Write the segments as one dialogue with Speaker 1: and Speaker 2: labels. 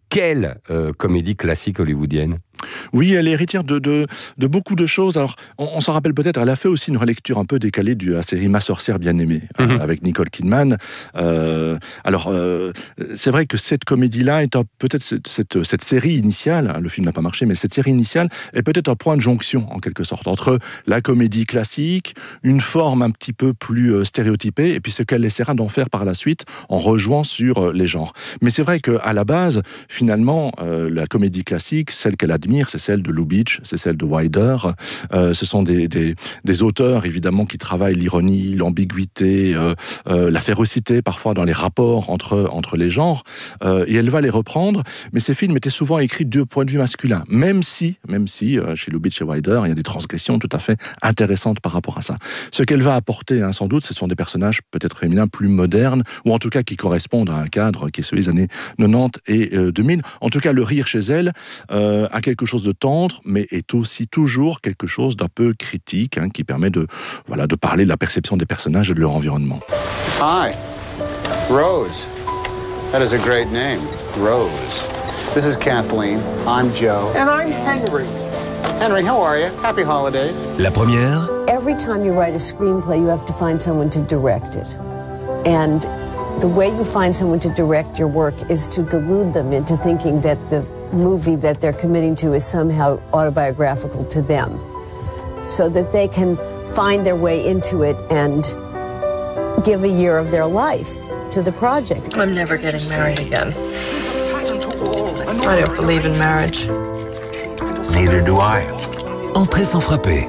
Speaker 1: quelle comédie classique hollywoodienne?
Speaker 2: Oui, elle est héritière de beaucoup de choses. Alors, on s'en rappelle peut-être, elle a fait aussi une relecture un peu décalée de la série Ma sorcière bien-aimée, avec Nicole Kidman. C'est vrai que cette comédie-là est peut-être cette série initiale, le film n'a pas marché, mais cette série initiale est peut-être un point de jonction, en quelque sorte, entre la comédie classique, une forme un petit peu plus stéréotypée, et puis ce qu'elle essaiera d'en faire par la suite, en rejouant sur les genres. Mais c'est vrai qu'à la base, finalement, la comédie classique, celle qu'elle admire, c'est celle de Lubitsch, c'est celle de Wilder. Ce sont des auteurs, évidemment, qui travaillent l'ironie, l'ambiguïté, la férocité, parfois, dans les rapports entre les genres. Et elle va les reprendre, mais ces films étaient souvent écrits du point de vue masculin, même si chez Lubitsch et Wilder, il y a des transgressions tout à fait intéressantes par rapport à ça. Ce qu'elle va apporter, sans doute, ce sont des personnages peut-être féminins plus modernes, ou en tout cas qui correspondent à un cadre qui est celui des années 90 et 2000. En tout cas, le rire chez elle a quelque chose de tendre, mais est aussi toujours quelque chose d'un peu critique, qui permet de parler de la perception des personnages et de leur environnement.
Speaker 3: Hi, Rose. That is a great name, Rose. This is Kathleen. I'm Joe. And I'm Henry. Henry, how are you? Happy holidays.
Speaker 4: La première.
Speaker 5: Every time you write a screenplay, you have to find someone to direct it. And the way you find someone to direct your work is to delude them into thinking that the movie that they're committing to is somehow autobiographical to them, so that they can find their way into it and give a year of their life to the project.
Speaker 6: I'm never getting married again. I don't believe in marriage.
Speaker 4: Neither do I. Entrée sans frapper.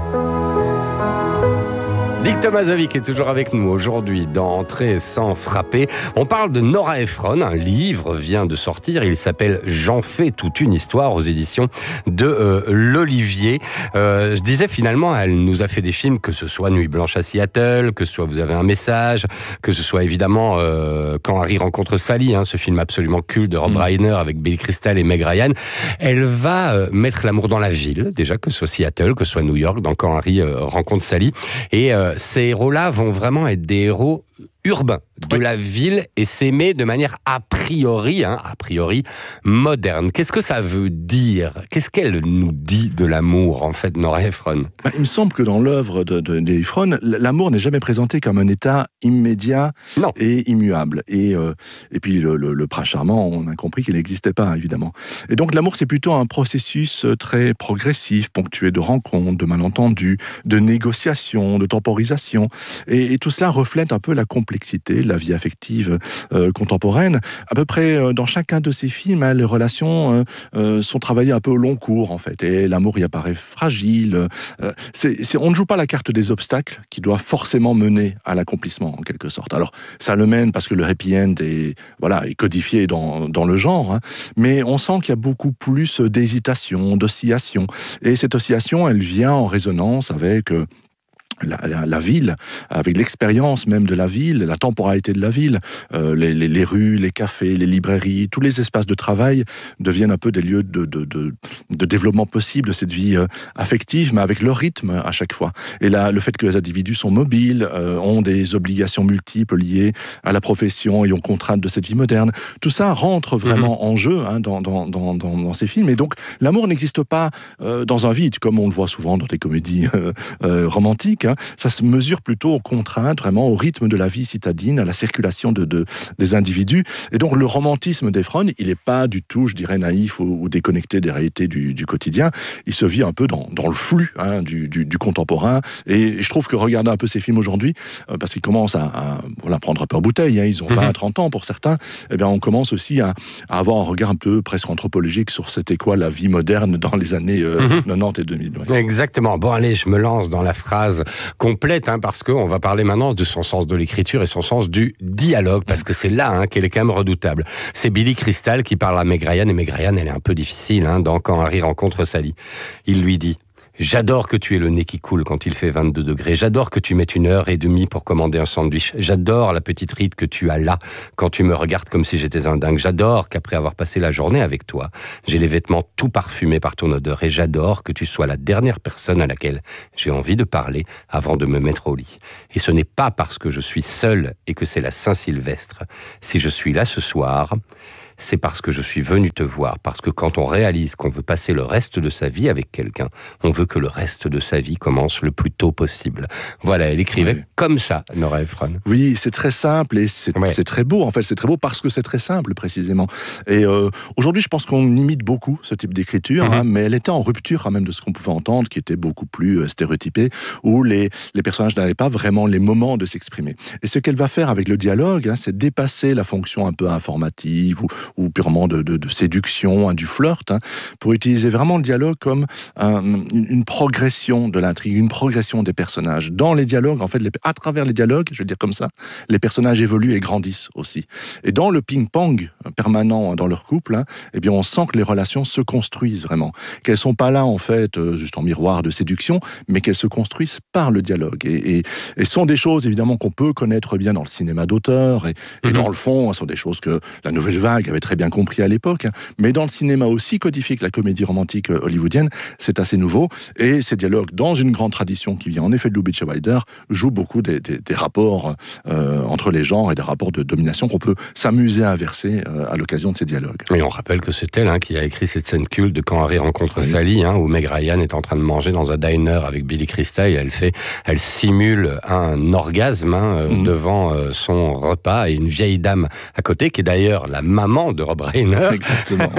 Speaker 1: Dick Tomasovic est toujours avec nous aujourd'hui dans Entrée sans frapper. On parle de Nora Ephron, un livre vient de sortir, il s'appelle J'en fais toute une histoire aux éditions de l'Olivier. Je disais finalement, elle nous a fait des films, que ce soit Nuit blanche à Seattle, que ce soit Vous avez un message, que ce soit évidemment Quand Harry rencontre Sally, ce film absolument culte de Rob Reiner avec Billy Crystal et Meg Ryan. Elle va mettre l'amour dans la ville, déjà, que ce soit Seattle, que ce soit New York, dans Quand Harry rencontre Sally. Et ces héros-là vont vraiment être des héros urbain de la ville et s'aimer de manière a priori moderne. Qu'est-ce que ça veut dire? Qu'est-ce qu'elle nous dit de l'amour, en fait, Nora Ephron?
Speaker 2: Il me semble que dans l'œuvre d'Ephron, l'amour n'est jamais présenté comme un état immédiat et immuable. Et puis le prince charmant, on a compris qu'il n'existait pas, évidemment. Et donc l'amour, c'est plutôt un processus très progressif, ponctué de rencontres, de malentendus, de négociations, de temporisation. Et tout cela reflète un peu la complexité, la vie affective contemporaine. À peu près dans chacun de ces films, les relations sont travaillées un peu au long cours, en fait. Et l'amour y apparaît fragile. On ne joue pas la carte des obstacles qui doit forcément mener à l'accomplissement, en quelque sorte. Alors, ça le mène parce que le happy end est codifié dans le genre, mais on sent qu'il y a beaucoup plus d'hésitation, d'oscillation. Et cette oscillation, elle vient en résonance avec la ville, avec l'expérience même de la ville, la temporalité de la ville, les rues, les cafés, les librairies, tous les espaces de travail deviennent un peu des lieux de développement possible de cette vie affective, mais avec leur rythme à chaque fois. Et là, le fait que les individus sont mobiles, ont des obligations multiples liées à la profession et aux contraintes de cette vie moderne, tout ça rentre vraiment en jeu dans ces films. Et donc, l'amour n'existe pas dans un vide, comme on le voit souvent dans des comédies romantiques. Ça se mesure plutôt aux contraintes, vraiment au rythme de la vie citadine, à la circulation des individus. Et donc le romantisme d'Ephron, il n'est pas du tout, je dirais, naïf ou déconnecté des réalités du quotidien. Il se vit un peu dans le flux du contemporain. Et je trouve que regarder un peu ces films aujourd'hui, parce qu'ils commencent à prendre un peu en bouteille, ils ont 20-30 ans pour certains, eh bien on commence aussi à avoir un regard un peu presque anthropologique sur c'était quoi la vie moderne dans les années 90 et 2000. Ouais.
Speaker 1: Exactement. Bon allez, je me lance dans la phrase complète, parce qu'on va parler maintenant de son sens de l'écriture et son sens du dialogue, parce que c'est là qu'elle est quand même redoutable. C'est Billy Crystal qui parle à Meg Ryan, et Meg Ryan, elle est un peu difficile, dans Quand Harry rencontre Sally. Il lui dit: j'adore que tu aies le nez qui coule quand il fait 22 degrés. J'adore que tu mettes 1h30 pour commander un sandwich. J'adore la petite ride que tu as là quand tu me regardes comme si j'étais un dingue. J'adore qu'après avoir passé la journée avec toi, j'ai les vêtements tout parfumés par ton odeur. Et j'adore que tu sois la dernière personne à laquelle j'ai envie de parler avant de me mettre au lit. Et ce n'est pas parce que je suis seul et que c'est la Saint-Sylvestre. Si je suis là ce soir, c'est parce que je suis venu te voir. Parce que quand on réalise qu'on veut passer le reste de sa vie avec quelqu'un, on veut que le reste de sa vie commence le plus tôt possible. Voilà, elle écrivait comme ça, Nora Ephron.
Speaker 2: Oui, c'est très simple et c'est très beau. En fait, c'est très beau parce que c'est très simple, précisément. Et aujourd'hui, je pense qu'on imite beaucoup ce type d'écriture, mais elle était en rupture quand même de ce qu'on pouvait entendre, qui était beaucoup plus stéréotypé, où les personnages n'avaient pas vraiment les moments de s'exprimer. Et ce qu'elle va faire avec le dialogue, c'est dépasser la fonction un peu informative ou purement de séduction, du flirt, pour utiliser vraiment le dialogue comme une progression de l'intrigue, une progression des personnages. Dans les dialogues, en fait, à travers les dialogues, je veux dire comme ça, les personnages évoluent et grandissent aussi. Et dans le ping-pong permanent dans leur couple, eh bien, on sent que les relations se construisent vraiment. Qu'elles sont pas là, en fait, juste en miroir de séduction, mais qu'elles se construisent par le dialogue. Et sont des choses, évidemment, qu'on peut connaître bien dans le cinéma d'auteur. Et dans le fond, sont des choses que la Nouvelle Vague avait très bien compris à l'époque. Mais dans le cinéma aussi codifié que la comédie romantique hollywoodienne, c'est assez nouveau. Et ces dialogues, dans une grande tradition qui vient en effet de Lubitsch et Wilder, jouent beaucoup des rapports entre les genres et des rapports de domination qu'on peut s'amuser à inverser à l'occasion de ces dialogues.
Speaker 1: Et on rappelle que c'est elle qui a écrit cette scène culte de Quand Harry rencontre Sally, où Meg Ryan est en train de manger dans un diner avec Billy Crystal et elle simule un orgasme devant son repas et une vieille dame à côté qui est d'ailleurs la maman de Rob Reiner.
Speaker 2: Exactement.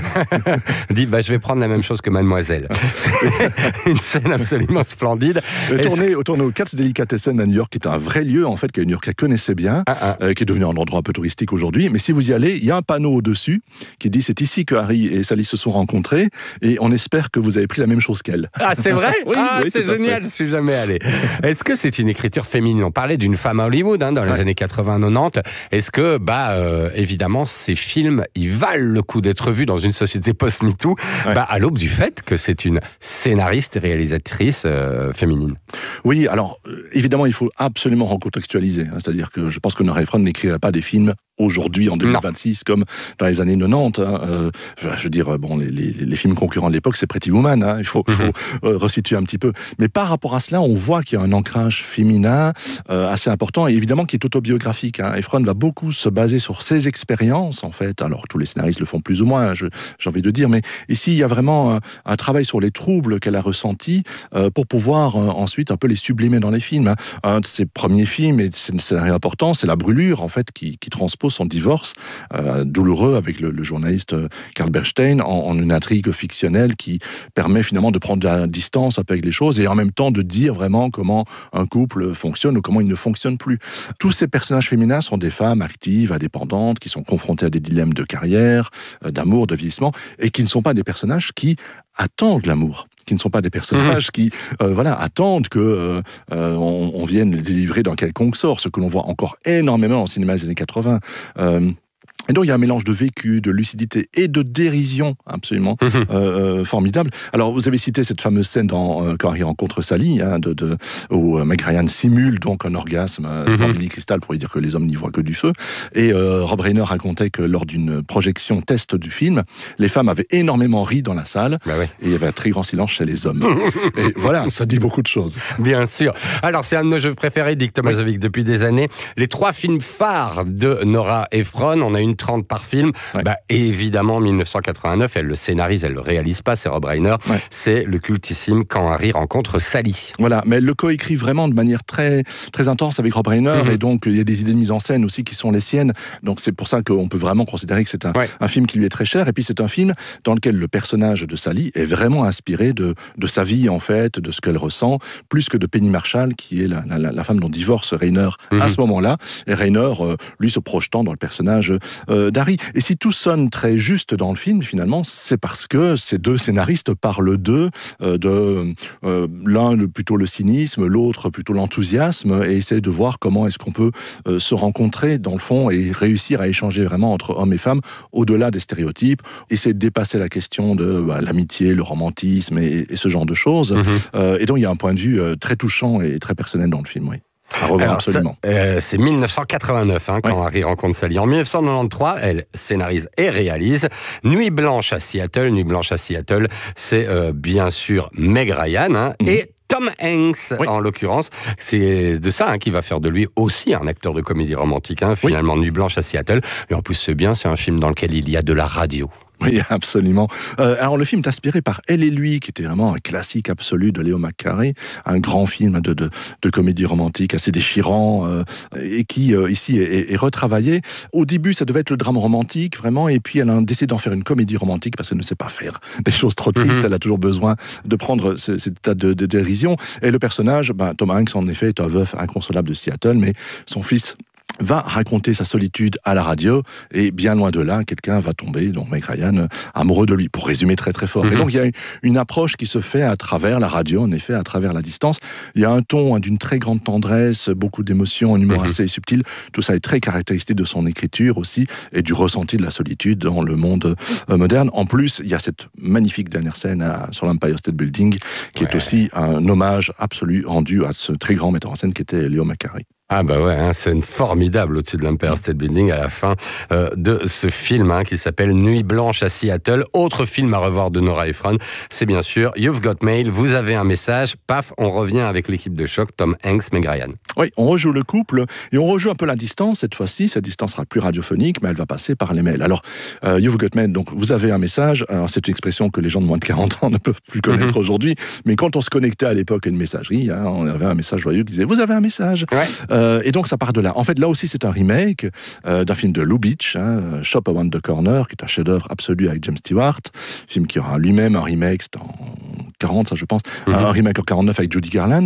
Speaker 1: Dit je vais prendre la même chose que mademoiselle. C'est une scène absolument splendide.
Speaker 2: Tourné au Katz Delicatessen à New York, qui est un vrai lieu en fait que New York connaissait bien, qui est devenu un endroit un peu touristique aujourd'hui. Mais si vous y allez, il y a un panneau au-dessus qui dit c'est ici que Harry et Sally se sont rencontrés et on espère que vous avez pris la même chose qu'elle.
Speaker 1: Ah c'est vrai?
Speaker 2: Oui,
Speaker 1: c'est génial, je suis jamais allé. Est-ce que c'est une écriture féminine? On parlait d'une femme à Hollywood dans les années 80-90. Est-ce que évidemment ces films ils valent le coup d'être vus dans une société post-MeToo à l'aube du fait que c'est une scénariste et réalisatrice féminine?
Speaker 2: Oui, alors évidemment il faut absolument recontextualiser, c'est-à-dire que je pense que Nora Ephron n'écrirait pas des films aujourd'hui, en 2026, comme dans les années 90. Je veux dire, les films concurrents de l'époque, c'est Pretty Woman. Il faut resituer un petit peu. Mais par rapport à cela, on voit qu'il y a un ancrage féminin assez important et évidemment qui est autobiographique. Ephron va beaucoup se baser sur ses expériences, en fait. Alors, tous les scénaristes le font plus ou moins, j'ai envie de dire. Mais ici, il y a vraiment un travail sur les troubles qu'elle a ressentis pour pouvoir ensuite un peu les sublimer dans les films. Un de ses premiers films, et c'est un scénario important, c'est La Brûlure, en fait, qui transpose son divorce douloureux avec le journaliste Carl Bernstein en une intrigue fictionnelle qui permet finalement de prendre de la distance un peu avec les choses et en même temps de dire vraiment comment un couple fonctionne ou comment il ne fonctionne plus. Tous ces personnages féminins sont des femmes actives, indépendantes, qui sont confrontées à des dilemmes de carrière, d'amour, de vieillissement, et qui ne sont pas des personnages qui attendent l'amour, qui ne sont pas des personnages qui attendent que on vienne les délivrer d'un quelconque sort, ce que l'on voit encore énormément dans le cinéma des années 80. Et donc il y a un mélange de vécu, de lucidité et de dérision absolument formidable. Alors vous avez cité cette fameuse scène dans Quand Harry rencontre Sally, où Meg Ryan simule donc un orgasme devant Billy Crystal pour lui dire que les hommes n'y voient que du feu. Et Rob Reiner racontait que lors d'une projection test du film, les femmes avaient énormément ri dans la salle et il y avait un très grand silence chez les hommes. Et voilà, ça dit beaucoup de choses.
Speaker 1: Bien sûr. Alors c'est un de nos jeux préférés, Dick Tomasovic, depuis des années. Les 3 films phares de Nora Ephron, on a une 30 par film. Évidemment, 1989, elle le scénarise, elle le réalise pas, c'est Rob Reiner. C'est le cultissime Quand Harry rencontre Sally.
Speaker 2: Voilà, mais elle le coécrit vraiment de manière très, très intense avec Rob Reiner, et donc il y a des idées de mise en scène aussi qui sont les siennes. Donc c'est pour ça qu'on peut vraiment considérer que c'est un film qui lui est très cher. Et puis c'est un film dans lequel le personnage de Sally est vraiment inspiré de sa vie, en fait, de ce qu'elle ressent, plus que de Penny Marshall, qui est la femme dont divorce Reiner à ce moment-là. Et Reiner, lui, se projetant dans le personnage d'Harry. Et si tout sonne très juste dans le film, finalement, c'est parce que ces 2 scénaristes parlent d'eux, l'un plutôt le cynisme, l'autre plutôt l'enthousiasme, et essayent de voir comment est-ce qu'on peut se rencontrer dans le fond et réussir à échanger vraiment entre hommes et femmes au-delà des stéréotypes, essayer de dépasser la question de l'amitié, le romantisme et ce genre de choses. Et donc il y a un point de vue très touchant et très personnel dans le film, à revoir absolument.
Speaker 1: C'est 1989 quand Harry rencontre Sally. En 1993, elle scénarise et réalise Nuit Blanche à Seattle. Nuit Blanche à Seattle, c'est bien sûr Meg Ryan et Tom Hanks, en l'occurrence. C'est de ça qui va faire de lui aussi un acteur de comédie romantique, finalement, Nuit blanche à Seattle. Et en plus, c'est bien, c'est un film dans lequel il y a de la radio.
Speaker 2: Oui, absolument. Alors le film est inspiré par Elle et lui, qui était vraiment un classique absolu de Leo McCarey, un grand film de comédie romantique assez déchirant et qui ici est retravaillé. Au début, ça devait être le drame romantique vraiment, et puis elle a décidé d'en faire une comédie romantique parce qu'elle ne sait pas faire des choses trop tristes. Elle a toujours besoin de prendre cet état de dérision. Et le personnage, Tom Hanks en effet est un veuf inconsolable de Seattle, mais son fils va raconter sa solitude à la radio, et bien loin de là, quelqu'un va tomber, donc Meg Ryan, amoureux de lui, pour résumer très très fort. Et donc il y a une approche qui se fait à travers la radio, en effet, à travers la distance. Il y a un ton d'une très grande tendresse, beaucoup d'émotions, un humour assez subtil. Tout ça est très caractéristique de son écriture aussi, et du ressenti de la solitude dans le monde moderne. En plus, il y a cette magnifique dernière scène sur l'Empire State Building, qui est aussi un hommage absolu rendu à ce très grand metteur en scène qui était Leo McCarey.
Speaker 1: Ah bah ouais, scène formidable au-dessus de l'Empire State Building à la fin de ce film qui s'appelle Nuit blanche à Seattle. Autre film à revoir de Nora Ephron, c'est bien sûr You've Got Mail, vous avez un message, paf, on revient avec l'équipe de choc, Tom Hanks, Meg Ryan.
Speaker 2: Oui, on rejoue le couple et on rejoue un peu la distance cette fois-ci. Cette distance sera plus radiophonique, mais elle va passer par les mails. Alors, You've Got Mail, donc vous avez un message. Alors, c'est une expression que les gens de moins de 40 ans ne peuvent plus connaître aujourd'hui, mais quand on se connectait à l'époque à une messagerie, on avait un message joyeux qui disait « Vous avez un message ». Et donc ça part de là. En fait, là aussi, c'est un remake d'un film de Lou Beach, Shop Around the Corner, qui est un chef-d'œuvre absolu avec James Stewart. Film qui aura lui-même un remake, c'est en 40, ça je pense, un remake en 49 avec Judy Garland.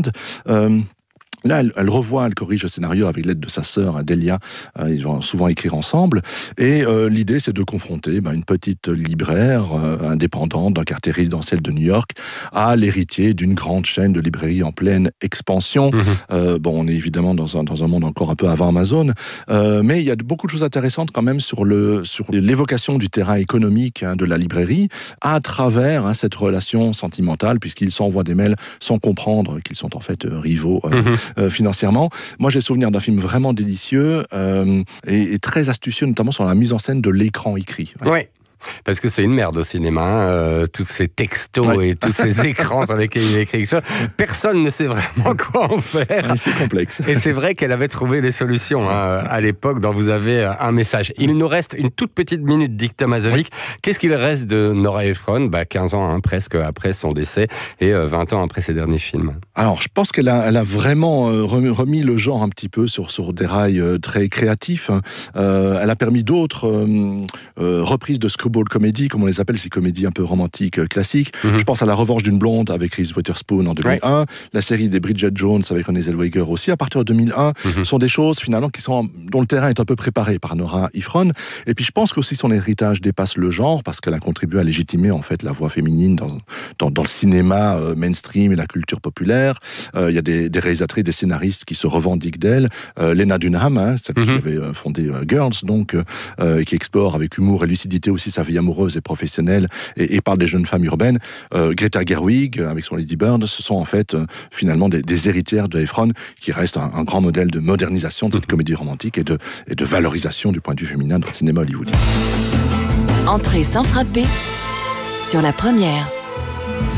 Speaker 2: Là, elle revoit, elle corrige le scénario avec l'aide de sa sœur, Delia. Ils vont souvent écrire ensemble. Et l'idée, c'est de confronter une petite libraire indépendante d'un quartier résidentiel de New York à l'héritier d'une grande chaîne de librairies en pleine expansion. On est évidemment dans un monde encore un peu avant Amazon, mais il y a beaucoup de choses intéressantes quand même sur l'évocation du terrain économique de la librairie à travers cette relation sentimentale, puisqu'ils s'envoient des mails sans comprendre qu'ils sont en fait rivaux financièrement. Moi, j'ai souvenir d'un film vraiment délicieux et très astucieux, notamment sur la mise en scène de l'écran écrit.
Speaker 1: Oui. Parce que c'est une merde au cinéma, tous ces textos et tous ces écrans sur lesquels il écrit quelque chose. Personne ne sait vraiment quoi en faire.
Speaker 2: C'est complexe.
Speaker 1: Et c'est vrai qu'elle avait trouvé des solutions à l'époque dont vous avez un message. Il nous reste une toute petite minute, Dick Tomasovic. Qu'est-ce qu'il reste de Nora Ephron 15 ans presque après son décès et 20 ans après ses derniers films.
Speaker 2: Alors, je pense qu'elle a vraiment remis le genre un petit peu sur des rails très créatifs. Elle a permis d'autres reprises de screwball comédie, comme on les appelle, ces comédies un peu romantiques classiques. Je pense à La Revanche d'une blonde avec Reese Witherspoon en 2001, la série des Bridget Jones avec Renée Zellweger aussi à partir de 2001, sont des choses finalement dont le terrain est un peu préparé par Nora Ephron. Et puis je pense qu'aussi son héritage dépasse le genre parce qu'elle a contribué à légitimer en fait la voix féminine dans le cinéma mainstream et la culture populaire. Il y a des réalisatrices, des scénaristes qui se revendiquent d'elle. Lena Dunham, celle qui avait fondé Girls, donc qui explore avec humour et lucidité aussi sa vie amoureuse et professionnelle et parle des jeunes femmes urbaines. Greta Gerwig avec son Lady Bird, ce sont en fait finalement des héritières de Ephron qui restent un grand modèle de modernisation de cette comédie romantique et de valorisation du point de vue féminin dans le cinéma hollywoodien.
Speaker 7: Entrée sans frapper sur La Première.